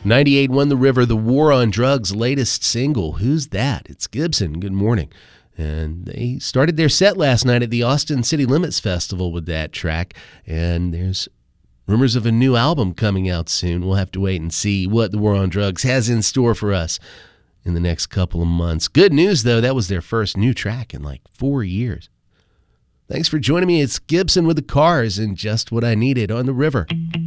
98 Won the River, The War on Drugs' latest single. Who's that? It's Gibson. Good morning. And they started their set last night at the Austin City Limits Festival with that track. And there's rumors of a new album coming out soon. We'll have to wait and see what The War on Drugs has in store for us in the next couple of months. Good news, though, that was their first new track in like 4 years. Thanks for joining me. It's Gibson with the Cars and Just What I Needed on the River.